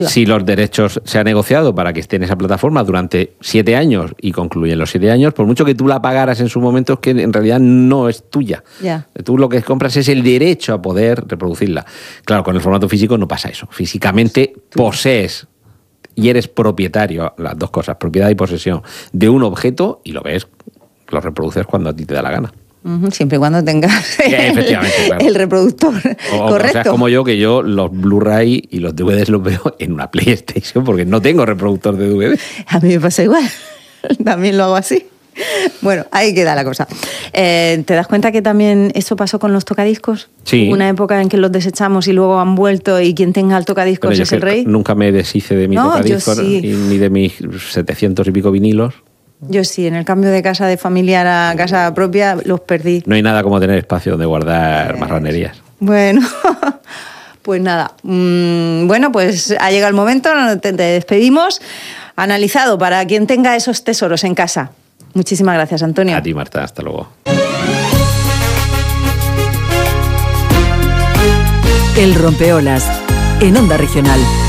Si los derechos se han negociado para que esté en esa plataforma durante 7 años y concluyen los 7 años, por mucho que tú la pagaras en su momento, es que en realidad no es tuya. Ya. Tú lo que compras es el derecho a poder reproducirla. Claro, con el formato físico no pasa eso. Físicamente posees y eres propietario, las dos cosas, propiedad y posesión, de un objeto y lo ves, lo reproduces cuando a ti te da la gana. Siempre y cuando tengas Efectivamente, claro. el reproductor correcto. O sea, como yo, que yo los Blu-ray y los DVDs los veo en una PlayStation porque no tengo reproductor de DVD. A mí me pasa igual. También lo hago así. Bueno, ahí queda la cosa. ¿Te das cuenta que también eso pasó con los tocadiscos? Sí. Hubo una época en que los desechamos y luego han vuelto y quien tenga el tocadiscos Bueno, es el rey. Nunca me deshice de mi tocadiscos sí. ni de mis 700 y pico vinilos. Yo sí, en el cambio de casa de familiar a casa propia los perdí. No hay nada como tener espacio donde guardar marranerías. Bueno, pues nada. Bueno, pues ha llegado el momento, te despedimos. Analizado para quien tenga esos tesoros en casa. Muchísimas gracias, Antonio. A ti, Marta, hasta luego. El Rompeolas, en Onda Regional.